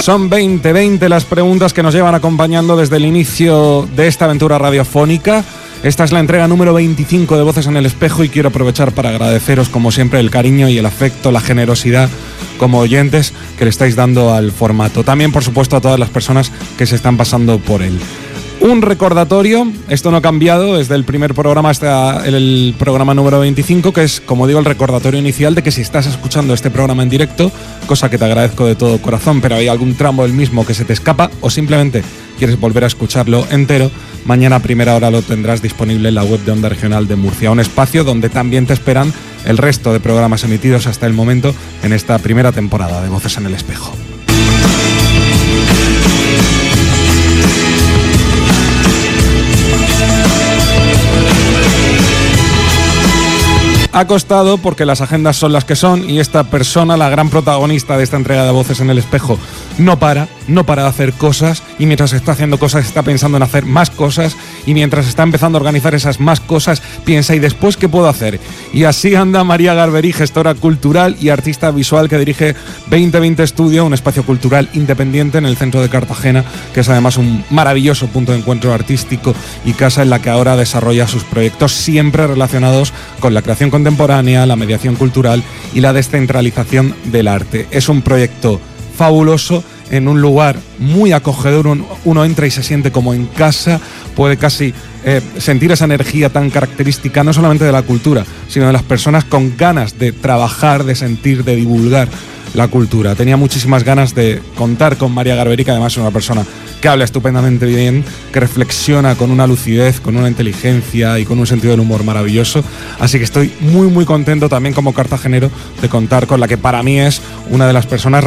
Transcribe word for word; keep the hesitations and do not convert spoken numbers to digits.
Son veinte, veinte las preguntas que nos llevan acompañando desde el inicio de esta aventura radiofónica. Esta es la entrega número veinticinco de Voces en el Espejo y quiero aprovechar para agradeceros como siempre el cariño y el afecto, la generosidad como oyentes que le estáis dando al formato. También, por supuesto, a todas las personas que se están pasando por él. Un recordatorio, esto no ha cambiado desde el primer programa hasta el programa número veinticinco, que es, como digo, el recordatorio inicial de que si estás escuchando este programa en directo, cosa que te agradezco de todo corazón, pero hay algún tramo del mismo que se te escapa o simplemente quieres volver a escucharlo entero, mañana a primera hora lo tendrás disponible en la web de Onda Regional de Murcia, un espacio donde también te esperan el resto de programas emitidos hasta el momento en esta primera temporada de Voces en el Espejo. Ha costado porque las agendas son las que son y esta persona, la gran protagonista de esta entrega de Voces en el Espejo, no para, no para de hacer cosas y mientras está haciendo cosas está pensando en hacer más cosas y mientras está empezando a organizar esas más cosas piensa ¿y después qué puedo hacer? Y así anda María Garberí, gestora cultural y artista visual que dirige veinte veinte Studio, un espacio cultural independiente en el centro de Cartagena, que es además un maravilloso punto de encuentro artístico y casa en la que ahora desarrolla sus proyectos siempre relacionados con la creación contemporánea, la mediación cultural y la descentralización del arte. Es un proyecto fabuloso en un lugar muy acogedor, uno, uno entra y se siente como en casa, puede casi eh, sentir esa energía tan característica no solamente de la cultura, sino de las personas con ganas de trabajar, de sentir, de divulgar la cultura. Tenía muchísimas ganas de contar con María Garberí, que además es una persona que habla estupendamente bien, que reflexiona con una lucidez, con una inteligencia y con un sentido del humor maravilloso. Así que estoy muy muy contento también como cartagenero de contar con la que para mí es una de las personas